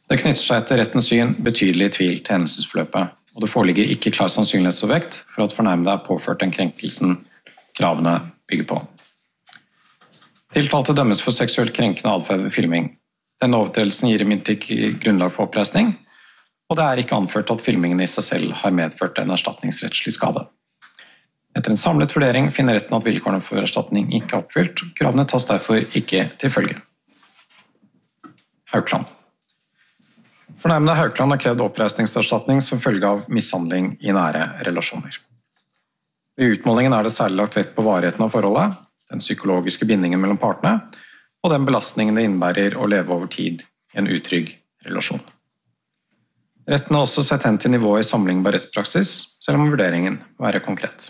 Det knytter seg etter rettens syn betydelig tvil til hendelsesforløpet, og det foreligger ikke klar sannsynlighetsovervekt for at fornærmede er påført den krenkelsen kravene bygger på. Tiltalte dømmes for seksuelt krenkende adferd ved filming. Denne overtredelsen gir imidlertid ikke grunnlag for oppreisning, og det er ikke anført at filmingen i seg selv har medført en erstatningsrettslig skade. Etter en samlet vurdering finner retten at vilkårene for erstatning ikke er oppfylt, kravene tas derfor ikke til følge. Haukeland. Fornærmede Haukeland har krevd oppreisningserstatning som følge av mishandling i nære relasjoner. Ved utmålingen er det særlig lagt vekt på varigheten av forholdet, den psykologiske bindingen mellom partene, og den belastningen det innebærer å leve over tid i en utrygg relasjon. Retten har også sett hen til nivået i sammenlignbar rettspraksis, selv om vurderingen må være konkret.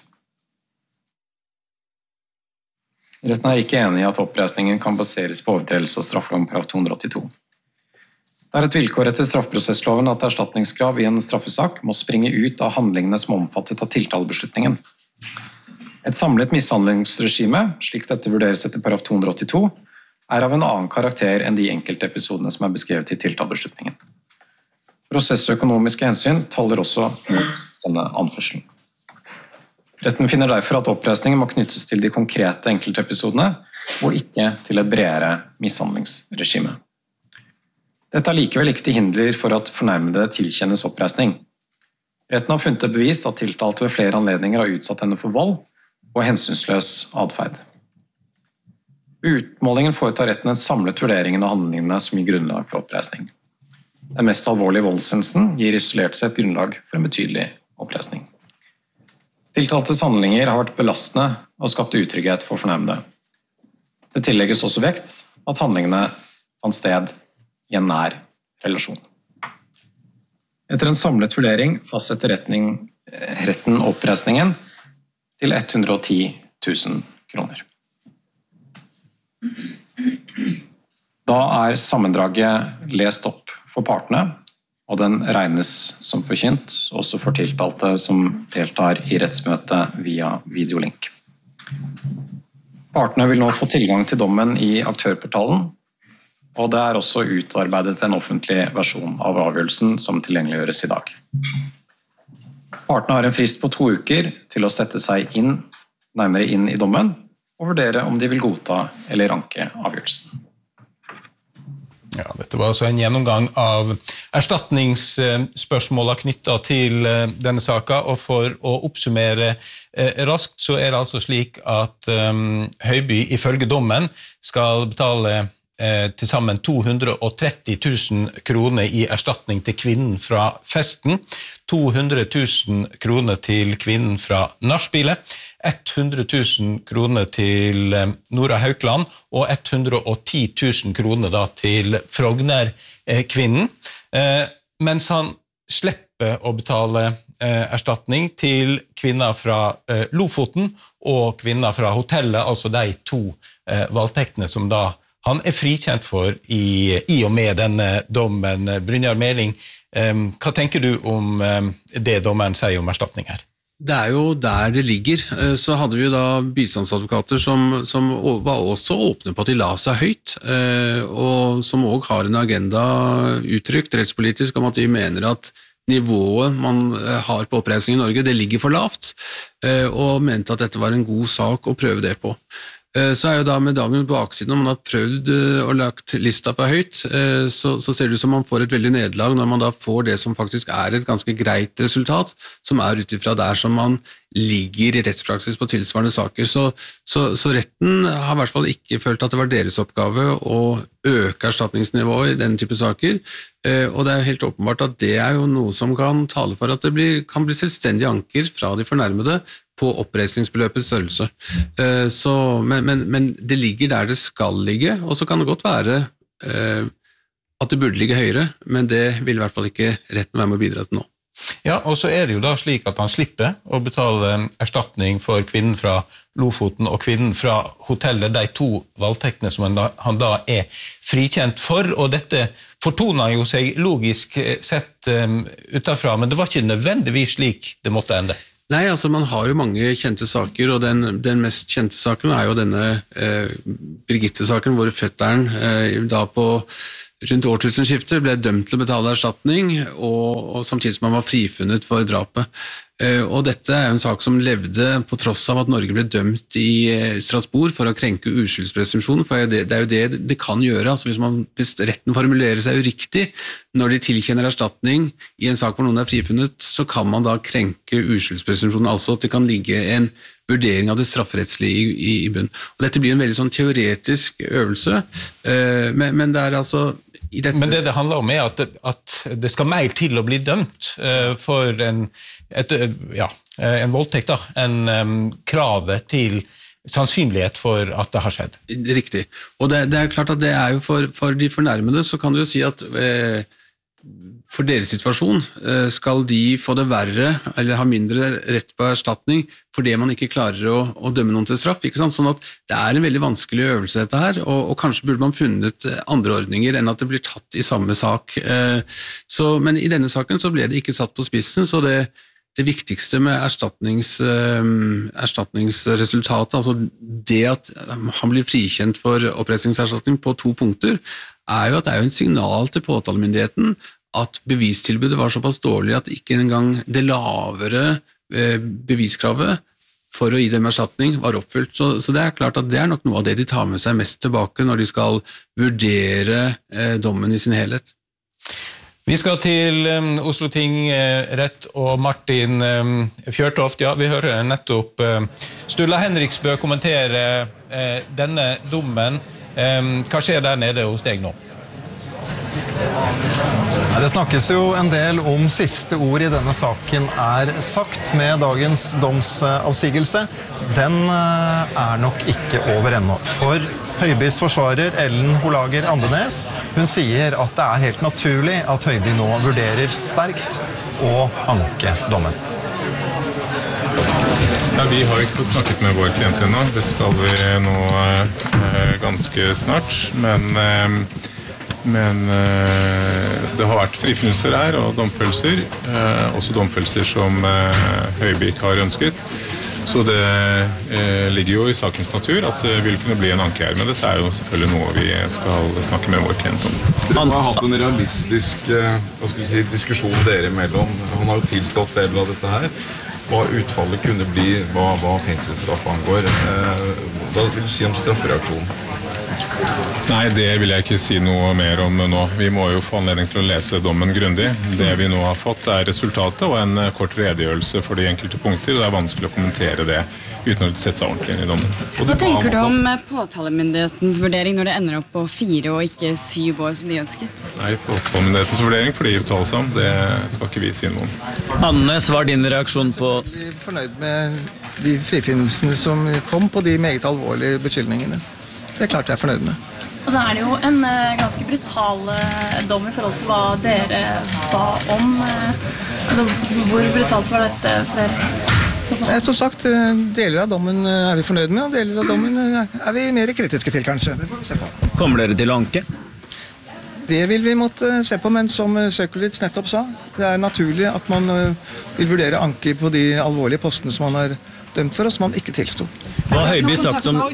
Retten er ikke enig i at oppreisningen kan baseres på overtredelse av straffeloven paragraf 282. Det er et vilkår etter straffeprosessloven at erstatningskrav i en straffesak må springe ut av handlingene som er omfattet av tiltalebeslutningen. Et samlet mishandlingsregime, slik dette vurderes etter paragraf 282, er av en annen karakter enn de enkelte episodene som er beskrevet i tiltalebeslutningen. Prosessøkonomiske hensyn taler også mot denne anførselen. Retten finner derfor at oppreisningen må knyttes til de konkrete enkeltepisodene, og ikke til et bredere mishandlingsregime. Dette er likevel ikke til hinder for at fornærmede tilkjennes oppreisning. Retten har funnet det bevist at tiltalte ved flere anledninger har utsatt henne for vold og hensynsløs adferd. Ved utmålingen foretar retten en samlet vurdering av handlingene som gir grunnlag for oppreisning. Den mest alvorlige voldshendelsen gir isolert sett grunnlag for en betydelig oppreisning. Tiltaltes handlinger har vært belastende og skapt utrygghet for fornærmede. Det tillegges også vekt at handlingene fant sted i en nær relasjon. Etter en samlet vurdering fastsetter retten oppreisningen til 110 000 kroner. Da er sammendraget lest opp for partene, og den regnes som forkynt, også for tiltalte som deltar i rettsmøtet via videolink. Partene vil nå få tilgang til dommen i aktørportalen, og det er også utarbeidet en offentlig versjon av avgjørelsen som tilgjengeliggjøres i dag. Partene har en frist på 2 uker til å sette seg nærmere inn i dommen og vurdere om de vil godta eller anke avgjørelsen. Ja, dette var altså en gjennomgang av erstatningsspørsmålene knyttet til denne saken, og for å oppsummere raskt så er det altså slik at Høiby ifølge dommen skal betale til sammen 230 000 kroner i erstatning til kvinnen fra festen, 200 000 kroner til kvinnen fra nachspielet, 100 000 kroner til Nora Haukeland og 110 000 kroner da til Frogner-kvinnen, mens han slipper å betale erstatning til kvinner fra Lofoten og kvinner fra hotellet, altså de 2 voldtektene som da han er frikjent for i og med denne dommen. Brynjar Meling, hva tenker du om det dommeren sier om erstatning her? Det er jo der det ligger. Så hadde vi jo da bistandsadvokater som var også åpne på at de la seg høyt, og som også har en agenda uttrykt rettspolitisk om at de mener at nivået man har på oppreisning i Norge, det ligger for lavt, og mente at dette var en god sak å prøve det på. Så er jo da med baksiden, når man har prøvd og lagt lista for høyt, så ser det ut som man får et veldig nederlag når man da får det som faktisk er et ganske greit resultat, som er utifra der som man ligger i rettspraksis på tilsvarende saker. Så retten har i hvert fall ikke følt at det var deres oppgave å øke erstatningsnivået i denne type saker, og det er jo helt åpenbart at det er jo noe som kan tale for at det kan bli selvstendig anker fra de fornærmede på oppreisningsbeløpets størrelse. Men det ligger der det skal ligge, og så kan det godt være at det burde ligge høyere, men det vil i hvert fall ikke retten være med å bidra til nå. Ja, og så er det jo da slik at han slipper å betale erstatning for kvinnen fra Lofoten og kvinnen fra hotellet, de 2 voldtektene som han da er frikjent for, og dette fortoner jo seg logisk sett utenfra, men det var ikke nødvendigvis slik det måtte ende. Nei, altså man har jo mange kjente saker, og den mest kjente saken er jo denne Birgitte-saken, hvor fetteren da på rundt årtusenskiftet ble dømt til å betale erstatning, og samtidig som han var frifunnet for drapet. Og dette en sak som levde på tross av at Norge ble dømt i Strasbourg for å krenke uskyldspresumpsjonen, for det jo det kan gjøre. Altså hvis retten formulerer seg uriktig når de tilkjenner erstatning i en sak hvor noen frifunnet, så kan man da krenke uskyldspresumpsjonen, altså at det kan ligge en vurdering av det strafferettslige i bunn. Og dette blir en veldig sånn teoretisk øvelse, men det altså Men det handler om at det skal mer til å bli dømt for en voldtekt, en kravet til sannsynlighet for at det har skjedd. Riktig. Og det klart at det jo for de fornærmede, så kan du jo si at for deres situasjon skal de få det verre, eller ha mindre rett på erstatning, fordi man ikke klarer å dømme noen til straff, ikke sant? Sånn at det en veldig vanskelig øvelse dette her, og kanskje burde man funnet andre ordninger enn at det blir tatt i samme sak. Men i denne saken så ble det ikke satt på spissen, så det viktigste med erstatningsresultatet, altså det at han blir frikjent for oppreisningserstatning på 2 punkter, jo at det jo en signal til påtalemyndigheten at bevistilbudet var såpass dårlig at ikke engang det lavere beviskravet for å gi dem erstatning var oppfylt. Så det klart at det nok noe av det de tar med seg mest tilbake når de skal vurdere dommen i sin helhet. Vi skal til Oslo tingrett og Martin Fjørtoft. Ja, vi hører nettopp Sturla Henriksbø kommentere denne dommen. Hva skjer der nede hos deg nå? Det snakkes jo en del om siste ord i denne saken sagt med dagens domsavsigelse. Den nok ikke over ennå. For Høibys forsvarer Ellen Holager Andenes, hun sier at det helt naturlig at Høiby nå vurderer sterkt å anke dommen. Ja, vi har ikke fått snakket med vår klient ennå. Det skal vi nå ganske snart, men det har vært frifinnelser her og domfølelser, også domfølelser som Høiby ikke har ønsket. Så det ligger jo i sakens natur at det vil kunne bli en anke her, men dette jo selvfølgelig noe vi skal snakke med vår klient om. Dere har hatt en realistisk diskusjon dere imellom. Han har jo tilstått del av dette her. Hva utfallet kunne bli, hva fengselsstraff angår. Hva vil du si om straffereaksjonen? Nei, det vil jeg ikke si noe mer om nå. Vi må jo få anledning til å lese dommen grundig. Det vi nå har fått resultatet og en kort redegjørelse for de enkelte punkter, og det vanskelig å kommentere det uten å sette seg ordentlig inn i dommen. Hva tenker du om påtalemyndighetens vurdering når det ender opp på 4 og ikke 7 år som de ønsket? Nei, påtalemyndighetens vurdering for de uttaler seg om, det skal ikke vi si noe om. Annes, hva din reaksjon på? Vi fornøyd med de frifinnelsene som kom på de meget alvorlige beskyldningene. Det klart jeg fornøyd med. Og så det jo en ganske brutal dom i forhold til hva dere ba om. Altså, hvor brutalt var dette for dere? Som sagt, deler av dommen vi fornøyd med, og deler av dommen vi mer kritiske til, kanskje. Det får vi se på. Kommer dere til å anke? Det vil vi måtte se på, men som Søkolitz nettopp sa, det naturlig at man vil vurdere anke på de alvorlige postene som man har dømt for, og som man ikke tilstod. Hva har Høiby sagt om...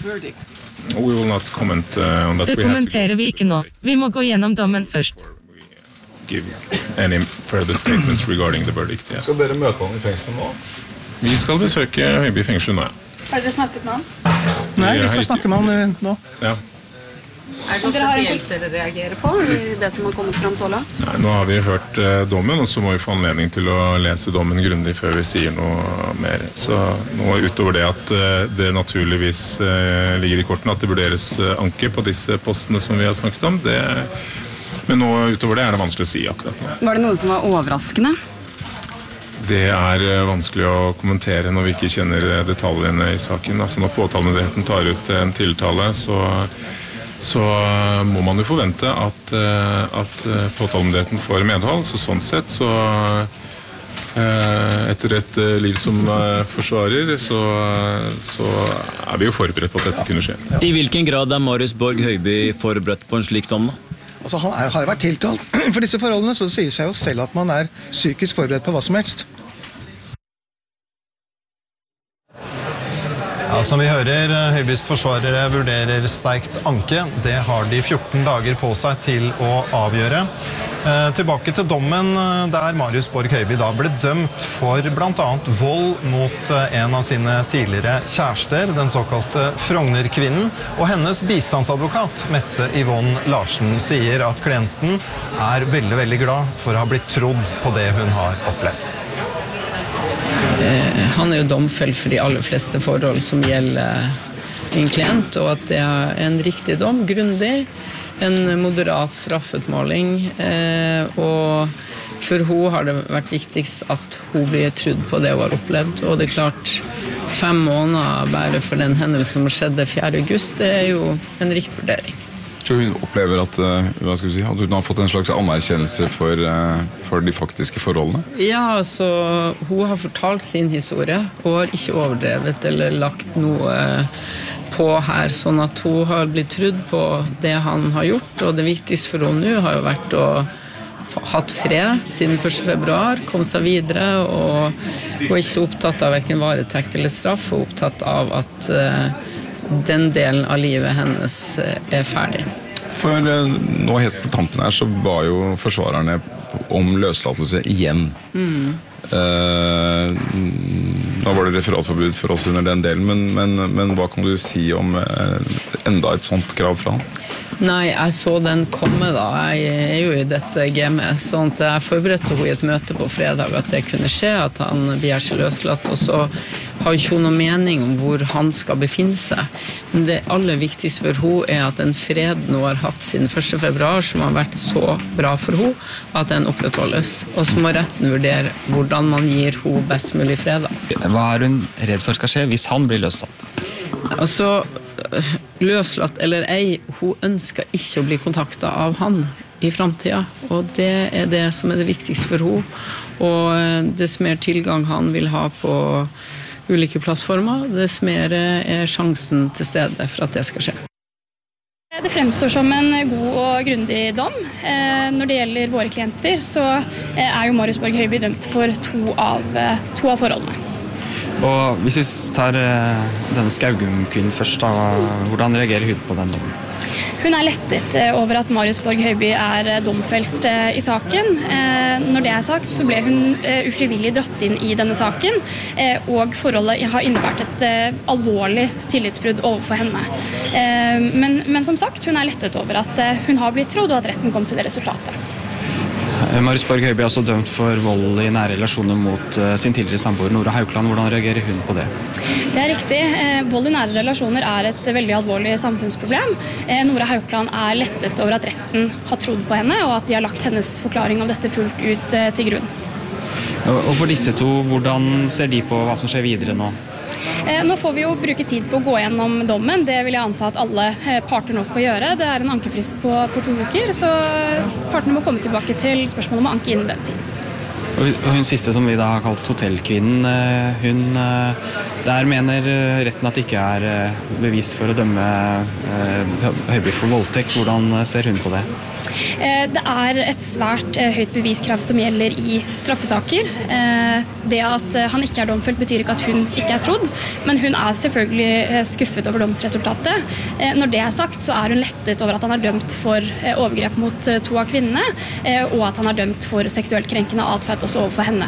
We will not comment on that. Det kommenterer vi ikke nå. Vi må gå gjennom dommen først. Give any further statements regarding the verdict. Yeah. Skal dere møte han i fengslet nå? Vi skal besøke Høiby fengsel nå, ja. Har dere snakket med han? Nei, vi skal snakke med han nå. Ja. Det noe spesielt dere reagerer på i det som har kommet frem så langt? Nei, nå har vi hørt dommen, og så må vi få anledning til å lese dommen grundig før vi sier noe mer. Så nå utover det at det naturligvis ligger i kortene at det vurderes anke på disse postene som vi har snakket om, men nå utover det det vanskelig å si akkurat nå. Var det noe som var overraskende? Det vanskelig å kommentere når vi ikke kjenner detaljene i saken. Altså når påtalemyndigheten tar ut en tiltale, så må man jo forvente at påtalemyndigheten får medhold, så sånn sett så etter et liv som forsvarer så vi jo forberedt på at dette kunne skje. I hvilken grad Marius Borg Høiby forberedt på en slik dom? Altså, han har vært tiltalt for disse forholdene, så det sier seg jo selv at man psykisk forberedt på hva som helst. Ja, Ja, som vi hører, Høibys forsvarere vurderer sterkt anke. Det har de 14 dager på seg til å avgjøre. Tilbake til dommen der Marius Borg Høiby da ble dømt for blant annet vold mot en av sine tidligere kjærester, den såkalte Frogner-kvinnen, og hennes bistandsadvokat, Mette Yvonne Larsen, sier at klienten er veldig, veldig glad for å ha blitt trodd på det hun har opplevd. Han er jo domfelt for de aller fleste forhold som gjelder en klient, og at det er en riktig dom, grundig, en moderat straffutmåling, og for hun har det vært viktigst at hun blir trodd på det hun har opplevd, og det er klart 5 måneder bare for den hendelsen som skjedde 4. august, det er jo en riktig vurdering. Så hun opplever at, at hun har fått en slags anerkjennelse for de faktiske forholdene? Ja, altså, hun har fortalt sin historie, og har ikke overdrevet eller lagt noe på her, sånn at hun har blitt trodd på det han har gjort, og det viktigste for henne nå har jo vært å hatt fred siden 1. februar, kom seg videre, og hun er ikke så opptatt av hverken varetekt eller straff, hun er opptatt av at den delen av livet hennes er ferdig. For nå helt på tampen her så ba jo forsvarerne om løslatelse igjen. Nå var det referatforbud for oss under den delen, men hva kan du si om enda et sånt krav fra han? Nei, jeg så den komme da. Jeg er jo i dette gamet, sånn at jeg forberedte henne i et møte på fredag at det kunne skje, at han blir seg løslatt, og så har ikke hun noen mening om hvor han skal befinne seg. Men det aller viktigste for henne er at den freden hun har hatt siden 1. februar, som har vært så bra for henne, at den opprettholdes. Og så må retten vurdere hvordan man gir henne best mulig fred. Hva er hun redd for skal skje hvis han blir løslatt? Altså, løslatt eller ei, hun ønsker ikke å bli kontaktet av han i fremtiden, og det er det som er det viktigste for henne. Og dess mer tilgang han vil ha på ulike plattformer, dess mer er sjansen til stede for at det skal skje. Det fremstår som en god og grundig dom. Når det gjelder våre klienter, så er jo Marius Borg Høiby dømt for to av forholdene. Og hvis vi tar denne Skaugum-kvinnen først, da, hvordan reagerer hun på den dommen? Hun er lettet over at Marius Borg Høiby er domfelt i saken. Når det er sagt, så ble hun ufrivillig dratt inn i denne saken, og forholdet har innebært et alvorlig tillitsbrudd overfor henne. Men som sagt, hun er lettet over at hun har blitt trodd, og at retten kom til det resultatet. Marius Borg Høiby er også dømt for vold i nære relasjoner mot sin tidligere samboer Nora Haukeland. Hvordan reagerer hun på det? Det er riktig. Vold i nære relasjoner er et veldig alvorlig samfunnsproblem. Nora Haukeland er lettet over at retten har trodd på henne, og at de har lagt hennes forklaring om dette fullt ut til grunn. Og for disse to, hvordan ser de på hva som skjer videre nå? Nå får vi jo bruke tid på å gå gjennom dommen. Det vil jeg anta at alle parter nå skal gjøre. Det er en ankefrist på 2 uker, så partene må komme tilbake til spørsmålet om å anke innen den tid. Og hun siste som vi da har kalt hotellkvinnen, der mener retten at det ikke er bevis for å dømme Høiby for voldtekt. Hvordan ser hun på det? Det er et svært høyt beviskrav som gjelder i straffesaker. Det at han ikke er domfelt betyr ikke at hun ikke er trodd, men hun er selvfølgelig skuffet over domsresultatet. Når det er sagt, så er hun lettet over at han er dømt for overgrep mot 2 av kvinnene, og at han er dømt for seksuelt krenkende atferd også overfor henne.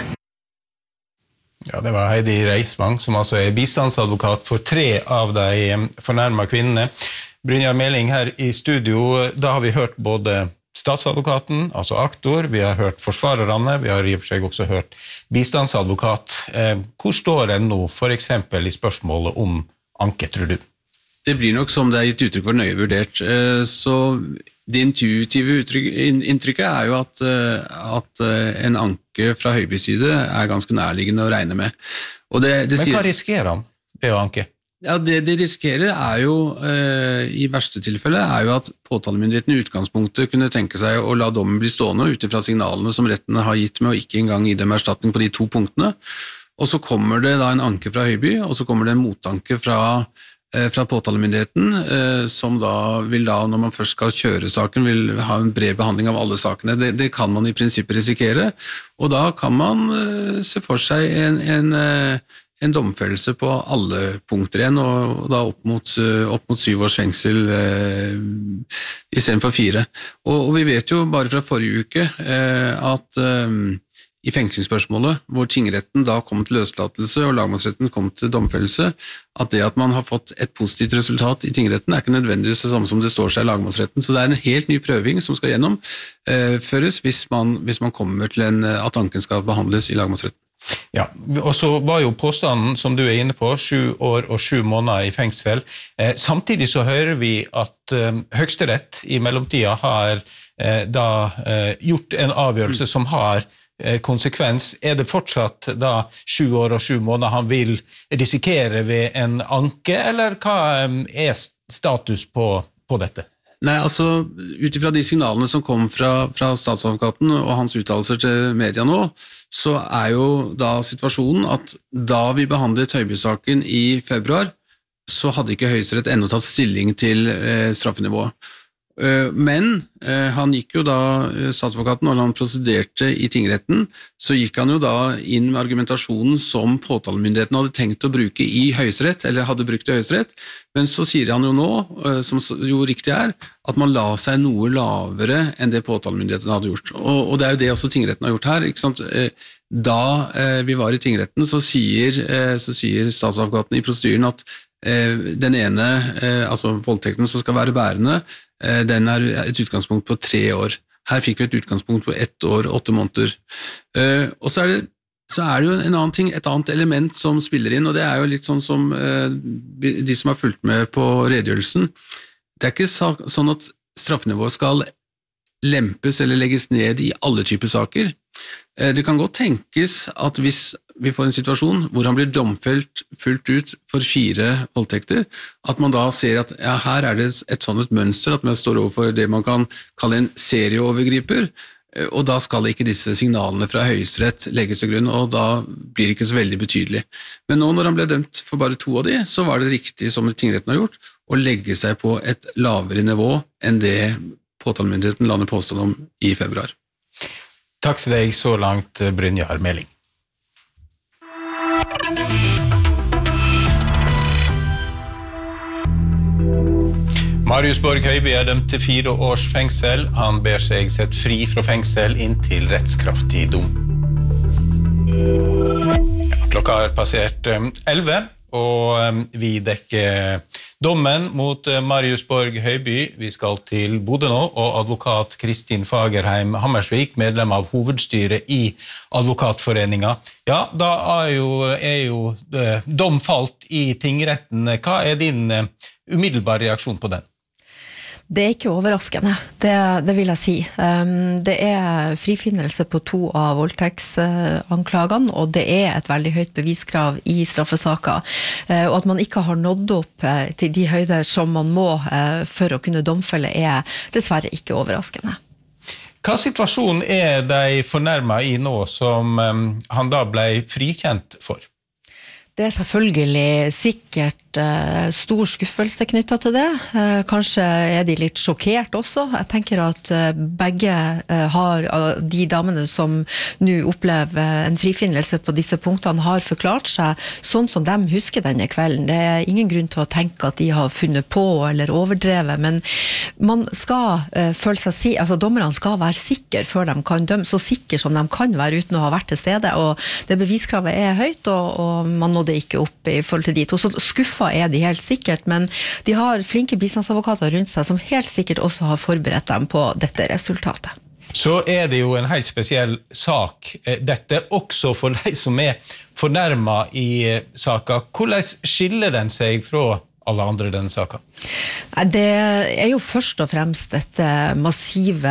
Ja, det var Heidi Reisvang, som altså er bistandsadvokat for 3 av de fornærmede kvinnene. Brynjar Meling her i studio, da har vi hørt både statsadvokaten, altså aktor, vi har hørt forsvarerne, vi har i og for seg også hørt bistandsadvokat. Hvor står det nå, for eksempel i spørsmålet om anke, tror du? Det blir nok som det er gitt uttrykk for nøye vurdert. Så det intuitive inntrykket er jo at en anke fra Høibys side er ganske nærliggende å regne med. Og det Men hva risikerer han ved å anke? Ja, det de risikerer er jo, i verste tilfelle, er jo at påtalemyndigheten i utgangspunktet kunne tenke seg å la dommen bli stående ut fra signalene som retten har gitt med å ikke engang gi dem erstatning på de 2 punktene. Og så kommer det da en anke fra Høiby, og så kommer det en motanke fra påtalemyndigheten, som da vil da, når man først skal kjøre saken, vil ha en bred behandling av alle sakene. Det kan man i prinsippet risikere, og da kan man se for seg en domfellelse på alle punkter igjen, og da opp mot 7 års fengsel I stedet for 4. Og vi vet jo bare fra forrige uke at I fengslingsspørsmålet, hvor tingretten da kom til løslatelse og lagmannsretten kom til domfellelse, at det at man har fått et positivt resultat I tingretten ikke nødvendigvis det samme som det står seg I lagmannsretten. Så det en helt ny prøving som skal gjennomføres hvis man kommer til at anken skal behandles I lagmannsretten. Ja, og så var jo påstanden, som du inne på, 7 år og 7 måneder I fengsel. Samtidig så hører vi at Høyesterett I mellomtida har da gjort en avgjørelse som har konsekvens. Det fortsatt da 7 år og 7 måneder han vil risikere ved en anke, eller hva status på dette? Nei, altså, utifra de signalene som kom fra statsadvokaten og hans uttalelser til media nå, så jo da situasjonen at da vi behandlet Høiby-saken I februar, så hadde ikke Høyesterett ennå tatt stilling til straffenivået. Men han gikk jo da, statsadvokaten, når han prosederte I tingretten, så gikk han jo da inn med argumentasjonen som påtalemyndigheten hadde tenkt å bruke I Høyesterett, eller hadde brukt I Høyesterett, men så sier han jo nå, som jo riktig at man la seg noe lavere enn det påtalemyndigheten hadde gjort. Og det jo det også tingretten har gjort her, ikke sant? Da vi var I tingretten, så sier statsadvokaten I prosedyren at den ene, altså voldtekten som skal være bærende, den et utgangspunkt på 3 år. Her fikk vi et utgangspunkt på 1 år, 8 måneder. Og så det jo en annen ting, et annet element som spiller inn, og det jo litt sånn som de som har fulgt med på redegjørelsen. Det ikke sånn at straffenivået skal lempes eller legges ned I alle typer saker. Det kan godt tenkes at hvis vi får en situasjon hvor han blir domfelt fullt ut for 4 voldtekter, at man da ser at her det et sånt mønster, at man står overfor det man kan kalle en serieovergriper, og da skal ikke disse signalene fra Høyesterett legges til grunn, og da blir det ikke så veldig betydelig. Men nå når han ble dømt for bare 2 av de, så var det riktig, som tingretten har gjort, å legge seg på et lavere nivå enn det påtalemyndigheten landet påstand om I februar. Takk til deg så langt, Brynjar Meling. Marius Borg Høiby dømt til 4 års fengsel. Han ber seg sett fri fra fengsel inntil rettskraftig dom. Klokka passert 11, og vi dekker dommen mot Marius Borg Høiby. Vi skal til Bodø nå, og advokat Kristin Fagerheim Hammersvik, medlem av hovedstyret I Advokatforeningen. Ja, da jo dom falt I tingretten. Hva din umiddelbare reaksjon på den? Det ikke overraskende, det vil jeg si. Det frifinnelse på 2 av voldtektsanklagene, og det et veldig høyt beviskrav I straffesaker. Og at man ikke har nådd opp til de høyder som man må for å kunne domfelle dessverre ikke overraskende. Hva situasjon de fornærmet I nå som han da ble frikjent for? Det selvfølgelig sikkert stor skuffelse knyttet til det. Kanskje de litt sjokkert også. Jeg tenker at begge har, de damene som nå opplever en frifinnelse på disse punktene, har forklart seg sånn som de husker denne kvelden. Det ingen grunn til å tenke at de har funnet på eller overdrevet, men man skal føle seg altså dommerne skal være sikre før de kan dømme, så sikre som de kan være uten å ha vært til stede, og det beviskravet høyt, og man nådde ikke opp I forhold til de to. Så skuffa de helt sikkert, men de har flinke bistandsadvokater rundt seg som helt sikkert også har forberedt dem på dette resultatet. Så det jo en helt spesiell sak, dette også for de som fornærmet I saken. Hvordan skiller den seg fra alle andre I denne saken? Det jo først og fremst dette massive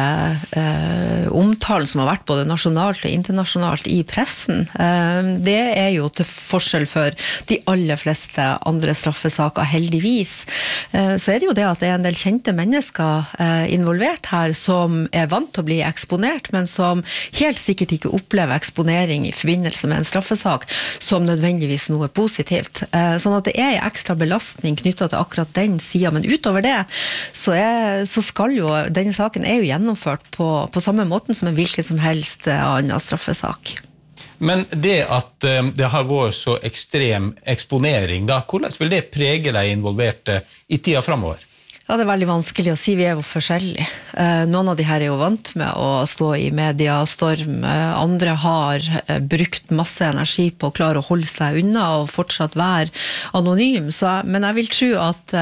omtalen som har vært både nasjonalt og internasjonalt I pressen. Det jo til forskjell for de aller fleste andre straffesaker, heldigvis. Så det jo det at det en del kjente mennesker involvert her som vant til å bli eksponert, men som helt sikkert ikke opplever eksponering I forbindelse med en straffesak som nødvendigvis noe positivt. Sånn at det en ekstra belastning knyttet til akkurat den siden, men utover det så skal jo denne saken jo gjennomført på samme måten som en hvilken som helst annen straffesak. Men det at det har vært så ekstrem eksponering, da, hvordan vil det prege de involverte i tida fremover? Ja, det veldig vanskelig å si, vi jo forskjellige. Noen av de her jo vant med å stå i mediastorm, andre har brukt masse energi på å klare å holde seg unna og fortsatt være anonym, men jeg vil tro at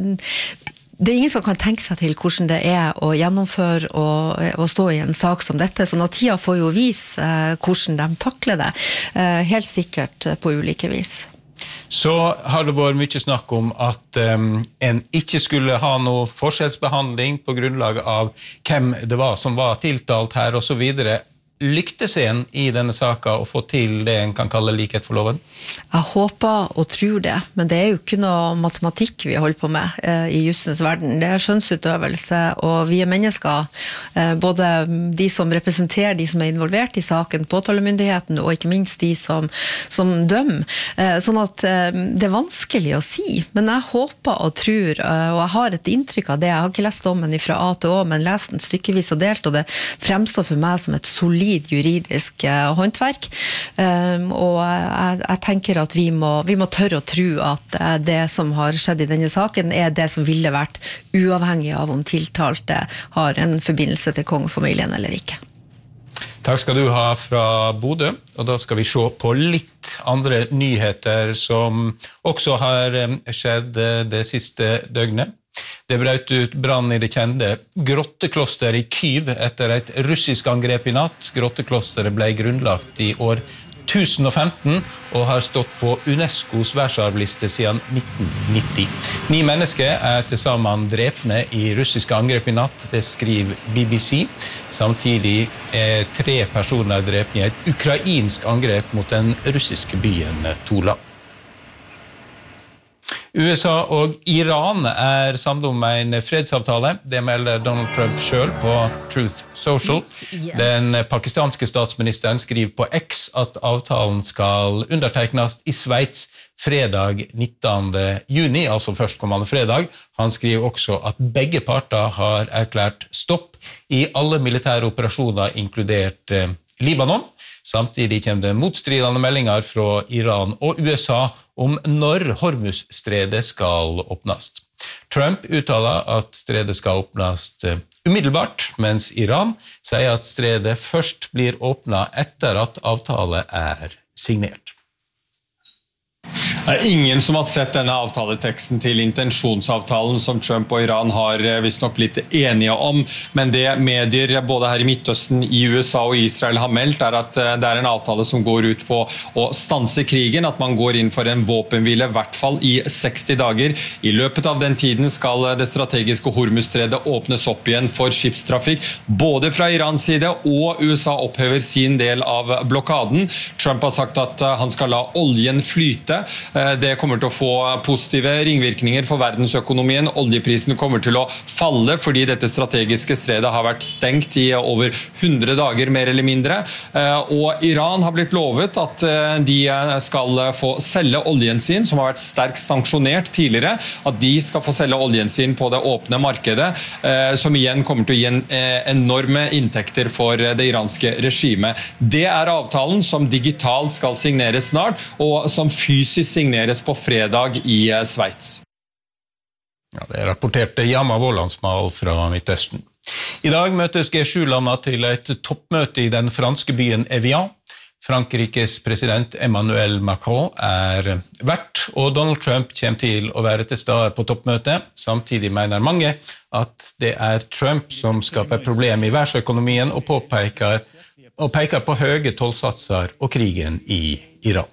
det ingen som kan tenke seg til hvordan det å gjennomføre og stå i en sak som dette, sånn at tida får jo vise hvordan de takler det, helt sikkert på ulike vis. Så har det vært mye snakk om at en ikke skulle ha noe forskjellsbehandling på grunnlag av hvem det var som var tiltalt her og så videre. Lyktes en i denne saka å få til det en kan kalle likhet for loven? Jeg håper og tror det, men det jo ikke noe matematikk vi holder på med i jussens verden. Det skjønnsutøvelse, og vi mennesker, både de som representerer de som involvert i saken, påtalemyndigheten, og ikke minst de som dømmer. Sånn at det vanskelig å si, men jeg håper og tror, og jeg har et inntrykk av det. Jeg har ikke lest dommen fra A til Å, men lest den stykkevis og delt, og det fremstår for meg som et solid juridisk håndverk, og jeg tenker at vi må tørre å tro at det som har skjedd i denne saken det som ville vært uavhengig av om tiltalte har en forbindelse til kongefamilien eller ikke. Takk skal du ha fra Bodø, og da skal vi se på litt andre nyheter som også har skjedd det siste døgnet. Det brøt ut brann i det kjente Grottekloster i Kyiv etter et russisk angrep i natt. Grotteklosteret ble grunnlagt i år 1015 og har stått på UNESCOs verdensarvliste siden 1990. 9 mennesker til sammen drepne i russiske angrep i natt, det skriver BBC. Samtidig 3 personer drepne i et ukrainsk angrep mot den russiske byen Tula. USA og Iran samlet om en fredsavtale. Det melder Donald Trump selv på Truth Social. Den pakistanske statsministeren skriver på X at avtalen skal undertegnes i Sveits fredag 19. juni, altså førstkommende fredag. Han skriver også at begge parter har erklært stopp i alle militære operasjoner, inkludert Libanon. Samtidig kommer det motstridende meldinger fra Iran og USA om når Hormuzstredet skal åpnes. Trump uttaler at stredet skal åpnes umiddelbart, mens Iran sier at stredet først blir åpnet etter at avtale signert. Det ingen som har sett denne avtaleteksten til intensjonsavtalen som Trump og Iran har visst nok blitt enige om, men det medier både her i Midtøsten, i USA og Israel har meldt at det en avtale som går ut på å stanse krigen, at man går inn for en våpenhvile, I hvert fall i 60 dager. I løpet av den tiden skal det strategiske Hormuzstredet åpnes opp igjen for skipstrafikk, både fra Irans side og USA opphever sin del av blokaden. Trump har sagt at han skal la oljen flyte. Det kommer til å få positive ringvirkninger for verdensøkonomien. Oljeprisen kommer til å falle fordi dette strategiske stredet har vært stengt i over 100 dager, mer eller mindre. Og Iran har blitt lovet at de skal få selge oljen sin, som har vært sterkt sanksjonert tidligere, at de skal få selge oljen sin på det åpne markedet, som igjen kommer til å gi enorme inntekter for det iranske regimet. Det avtalen som digitalt skal signeres snart, og som fysisk signeres på fredag i Sveits. Ja, det rapporterte Yama Vålandsmal fra Midtøsten. I dag møtes G7-landene til et toppmøte i den franske byen Evian. Frankrikes president Emmanuel Macron vert, og Donald Trump kommer til å være til stede på toppmøtet. Samtidig mener mange at det Trump som skaper problem i verdensøkonomien og peker på høye tollsatser og krigen i Iran.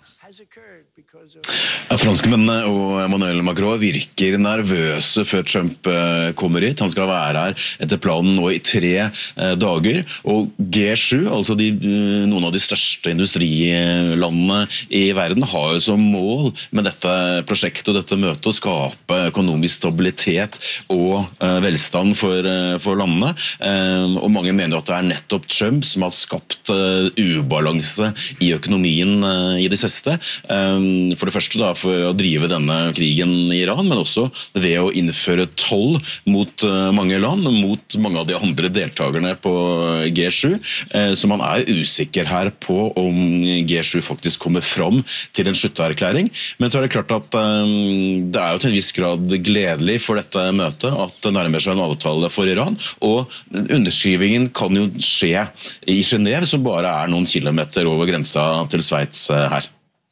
Franskmennene og Emmanuel Macron virker nervøse før Trump kommer hit. Han skal være her etter planen nå i 3 dager. Og G7, altså noen av de største industrilandene i verden, har jo som mål med dette prosjektet og dette møtet å skape økonomisk stabilitet og velstand for landene. Og mange mener at det nettopp Trump som har skapt ubalanse i økonomien i det siste. for det første da, for å drive denne krigen i Iran, men også ved å innføre toll mot mange land, mot mange av de andre deltakerne på G7, så man usikker her på om G7 faktisk kommer fram til en slutterklæring. Men så det klart at det jo til en viss grad gledelig for dette møtet at det nærmer seg en avtale for Iran, og underskrivingen kan jo skje i Genève, som bare noen kilometer over grensa til Sveits her.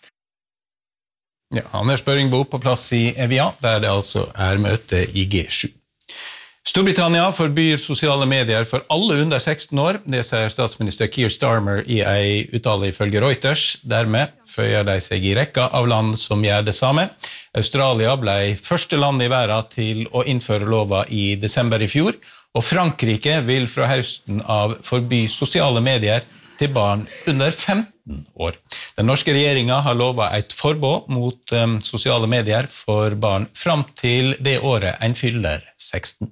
Ja, Anders Børingbo på plass i Evian, der det altså møte i G7. Storbritannia forbyr sosiale medier for alle under 16 år, det sier statsminister Keir Starmer i en uttale ifølge Reuters. Dermed føyer de seg i rekka av land som gjør det samme. Australia ble første land i verden til å innføre lova i desember i fjor, og Frankrike vil fra høsten av forby sosiale medier til barn under 15 år. Den norske regjeringen har lovet et forbud mot sosiale medier for barn fram til det året en fyller 16.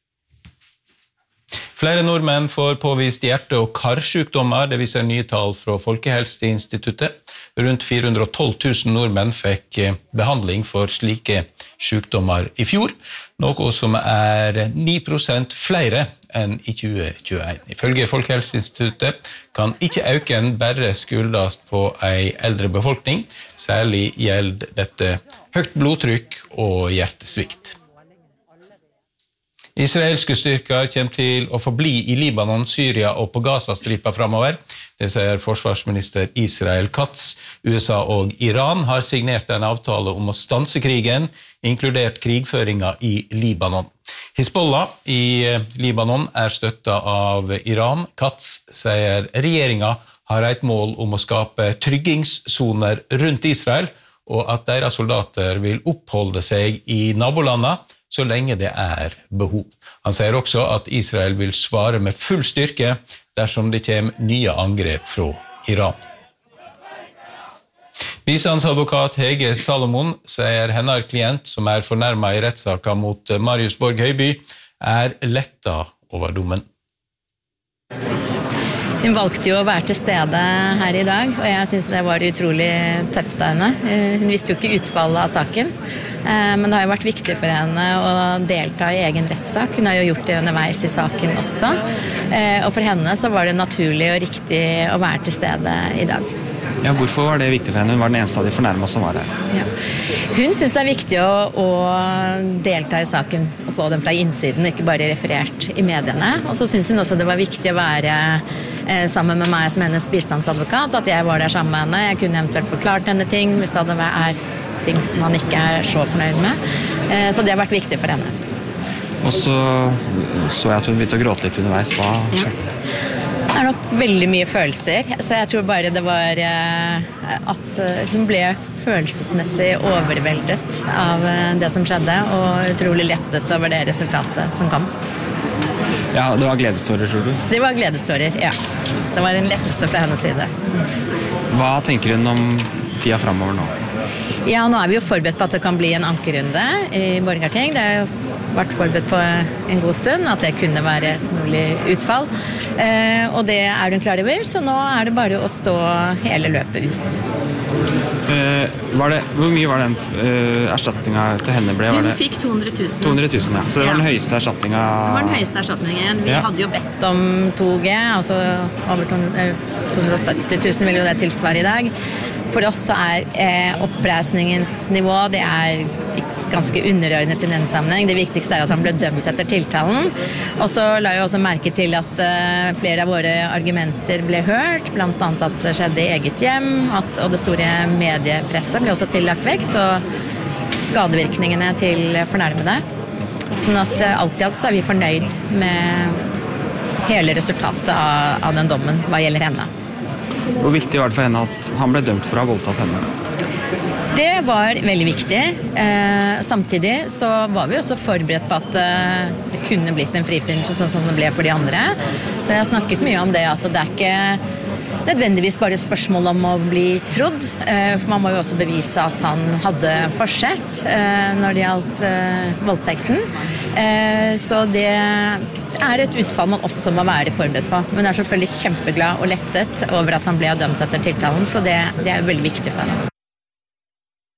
Flere nordmenn får påvist hjerte- og karsykdommer, det viser nye tall fra Folkehelseinstituttet. Rundt 412 000 nordmenn fikk behandling for slike sykdommer i fjor, noe som 9% flere enn i 2021. Ifølge Folkehelseinstituttet kan ikke øken bare skyldes på en eldre befolkning, særlig gjelder dette høyt blodtrykk og hjertesvikt. Israelske styrker kommer til å forbli i Libanon, Syria og på Gazastripa fremover. Det sier forsvarsminister Israel Katz. USA og Iran har signert en avtale om å stanse krigen, inkludert krigføringa i Libanon. Hizbollah i Libanon støttet av Iran. Katz sier regjeringa har et mål om å skape tryggingssoner rundt Israel, og at deres soldater vil oppholde seg i nabolandene så lenge det behov. Han sier også at Israel vil svare med full styrke dersom det kommer nye angrep fra Iran. Bistandsadvokat Hege Salomon sier hennes klient, som fornærmet i rettssaken mot Marius Borg Høiby, lettet over dommen. Hun valgte jo å være til stede her i dag, og jeg synes det var utrolig tøft av henne. Hun visste jo ikke utfallet av saken, men det har jo vært viktig for henne å delta i egen rettssak. Hun har jo gjort det underveis i saken også, og for henne så var det naturlig og riktig å være til stede i dag. Ja, hvorfor var det viktig for henne? Hun var den eneste av de fornærmede som var her. Ja. Hun synes det er viktig å delta i saken og få den fra innsiden, ikke bare referert i mediene. Og så synes hun også det var viktig å være sammen med meg som hennes bistandsadvokat, at jeg var der sammen med henne. Jeg kunne eventuelt forklart henne ting hvis det hadde ting som han ikke så fornøyd med. Så det har vært viktig for henne. Og så jeg at hun begynte å gråte litt underveis. Hva skjedde? Det nok veldig mye følelser, så jeg tror bare det var at hun ble følelsesmessig overveldet av det som skjedde, og utrolig lettet over det resultatet som kom. Ja, det var gledestårer, tror du? Det var gledestårer, ja. Det var en lettelse fra hennes side. Hva tenker hun om tida fremover nå? Ja, nå vi jo forberedt på at det kan bli en ankerunde i Borgarting. Det jo vært forberedt på en god stund, at det kunne være et mulig utfall. Og det hun klar over, så nå det bare å stå hele løpet ut. Hvor mye var den erstatningen til henne ble? Hun fikk 200 000. 200 000, ja. Så det var den høyeste erstatningen? Det var den høyeste erstatningen. Vi hadde jo bedt om 2G, altså over 270 000 vil jo det tilsvare i dag. For oss så oppreisningens nivå, det ganske underordnet i den sammenheng. Det viktigste at han ble dømt etter tiltalen. Og så la jeg også merke til at flere av våre argumenter ble hørt, blant annet at det skjedde i eget hjem, og det store mediepresset ble også tillagt vekt, og skadevirkningene til fornærmede. Sånn at alt i alt så vi fornøyd med hele resultatet av den dommen hva gjelder henne. Hvor viktig var det for henne at han ble dømt for å ha voldtatt henne? Det var veldig viktig. Samtidig så var vi også forberedt på at det kunne blitt en frifinnelse sånn som det ble for de andre. Så jeg har snakket mye om det at det ikke nødvendigvis bare spørsmål om å bli trodd. For man må jo også bevise at han hadde forsett når det gjaldt voldtekten. Så det et utfall man også må være forberedt på. Men jeg selvfølgelig kjempeglad og lettet over at han ble dømt etter tiltalen, så det veldig viktig for henne.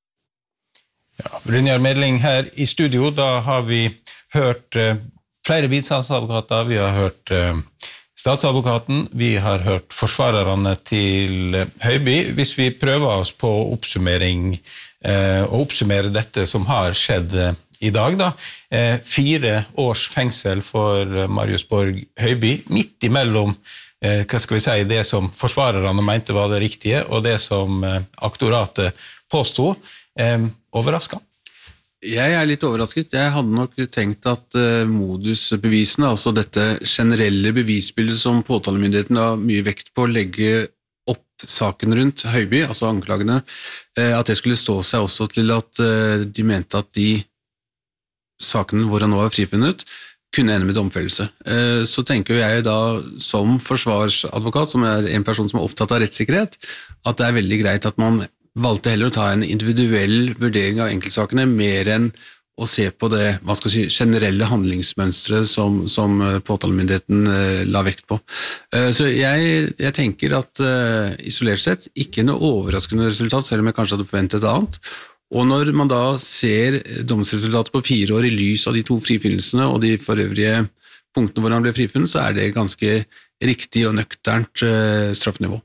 Brynjar Medling her I studio, da har vi hørt flere bistandsadvokater, vi har hørt statsadvokaten, vi har hørt forsvarerne til Høiby. Hvis vi prøver oss på oppsummering, og oppsummere dette som har skjedd I dag da, 4 års fengsel for Marius Borg Høiby, midt imellom hva skal vi si, det som forsvarerne mente var det riktige, og det som aktoratet påstod. Overrasket? Jeg litt overrasket. Jeg hadde nok tenkt at modusbevisene, altså dette generelle bevisbildet som påtalemyndigheten har mye vekt på å legge opp saken rundt Høiby, altså anklagene, at det skulle stå seg også til at de mente at de sakene hvor han nå var frifunnet, kunne ende med domfellelse. Så tenker jeg da som forsvarsadvokat, som en person som opptatt av rettssikkerhet, at det veldig greit at man valgte heller å ta en individuell vurdering av enkeltsakene, mer enn å se på det, hva skal jeg si, generelle handlingsmønstre som påtalemyndigheten la vekt på. Så jeg tenker at isolert sett, ikke noe overraskende resultat, selv om jeg kanskje hadde forventet et annet. Og når man da ser domsresultatet på 4 år I lys av de 2 frifinnelsene og de forøvrige punktene hvor han ble frifunnet, så det ganske riktig og nøkternt straffenivå.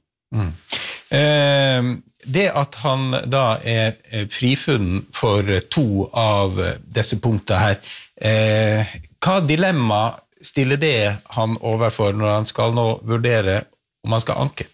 Det at han da frifunnet for 2 av disse punktene her, hva dilemma stiller det han overfor når han skal nå vurdere om han skal anke?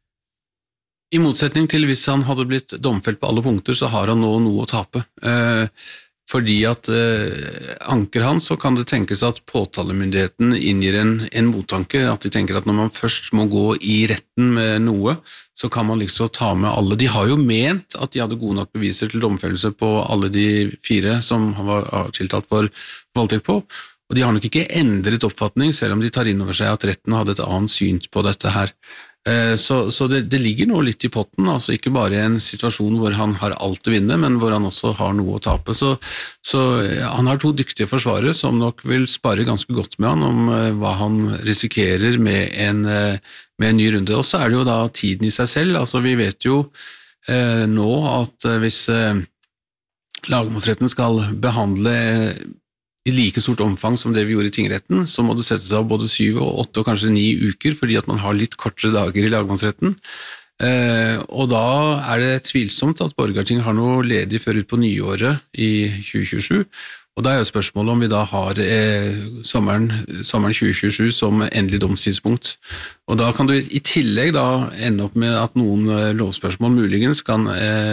I motsetning til hvis han hadde blitt domfelt på alle punkter, så har han nå noe å tape. Fordi at anker han, så kan det tenkes at påtalemyndigheten inngir en mottanke, at de tenker at når man først må gå I retten med noe, så kan man liksom ta med alle. De har jo ment at de hadde gode nok beviser til domfellelse på alle de 4 som han var tiltalt for voldtekt på, og de har nok ikke endret oppfatning, selv om de tar inn over seg at retten hadde et annet syn på dette her. Så det ligger noe litt I potten, altså ikke bare en situasjon hvor han har alt å vinne, men hvor han også har noe å tape. Så han har 2 dyktige forsvarere som nok vil spare ganske godt med han om hva han risikerer med en ny runde. Og så det jo da tiden I seg selv, altså vi vet jo nå at hvis lagmannsretten skal behandle I like stort omfang som det vi gjorde I tingretten, så må det settes av både 7, 8 og kanskje 9 uker, fordi at man har litt kortere dager I lagmannsretten. Og da det tvilsomt at Borgarting har noe ledig før ut på nyåret I 2027, og da jo spørsmålet om vi da har sommeren 2027 som endelig domstidspunkt. Og da kan du I tillegg da ende opp med at noen lovspørsmål muligens kan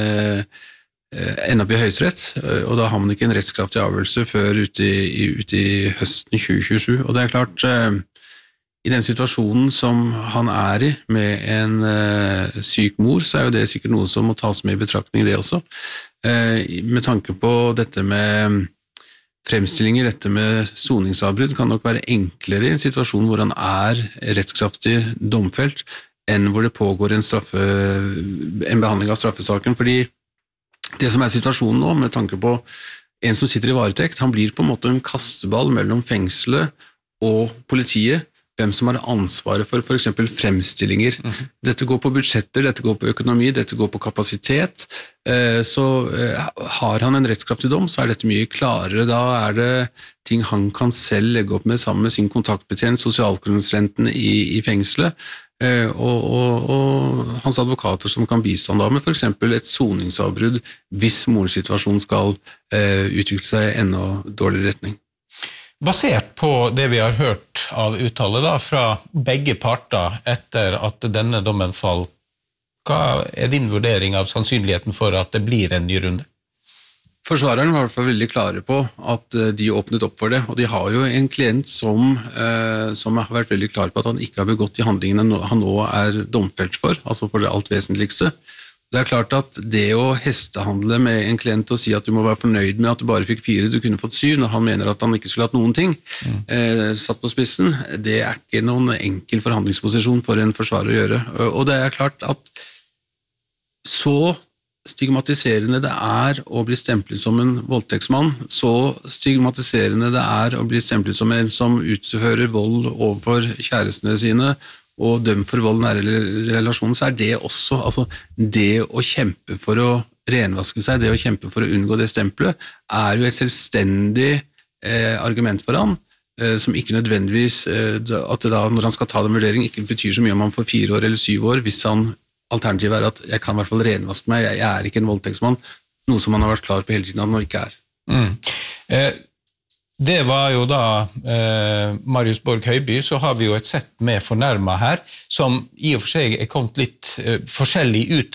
ende opp I høyesterett, og da har man ikke en rettskraftig avgjørelse før ut I høsten 2027. Og det klart, I den situasjonen som han I, med en syk mor, så jo det sikkert noe som må tas med I betraktning det også. Med tanke på dette med fremstillinger, dette med soningsavbrudd, kan nok være enklere I en situasjon hvor han rettskraftig domfelt, enn hvor det pågår en behandling av straffesaken, fordi det som situasjonen nå, med tanke på en som sitter I varetekt, han blir på en måte en kasteball mellom fengselet og politiet, hvem som har ansvaret for eksempel fremstillinger. Dette går på budsjetter, dette går på økonomi, dette går på kapasitet. Så har han en rettskraftig dom, så dette mye klarere. Da det ting han kan selv legge opp med sammen med sin kontaktbetjent, sosialkonsulenten I fengselet, og hans advokater som kan bistå ham da med for eksempel et soningsavbrudd hvis morens situasjon skal utvikle seg I enda dårligere retning. Basert på det vi har hørt av uttale da, fra begge parter etter at denne dommen fall, hva din vurdering av sannsynligheten for at det blir en ny runde? Forsvareren var I hvert fall veldig klare på at de åpnet opp for det, og de har jo en klient som har vært veldig klar på at han ikke har begått de handlingene han nå domfelt for, altså for det alt vesentligste. Det klart at det å hestehandle med en klient og si at du må være fornøyd med at du bare fikk 4, du kunne fått 7, når han mener at han ikke skulle hatt noen ting, satt på spissen, det ikke noen enkel forhandlingsposisjon for en forsvarer å gjøre. Og det klart at så stigmatiserende det å bli stemplet som en voldtektsmann, så stigmatiserende det å bli stemplet som en som utfører vold overfor kjærestene sine, og dømt for vold I nære relasjoner, så det også, altså det å kjempe for å renvaske seg, det å kjempe for å unngå det stempelet, jo et selvstendig argument for han, som ikke nødvendigvis, at det da, når han skal ta den vurdering, ikke betyr så mye om han får 4 år eller 7 år, hvis alternativet at jeg kan I hvert fall renvaske meg, jeg ikke en voldtektsmann, noe som han har vært klar på hele tiden at han ikke Det var jo da Marius Borg Høiby, så har vi jo et sett med fornærmet her, som I og for seg kommet litt forskjellig ut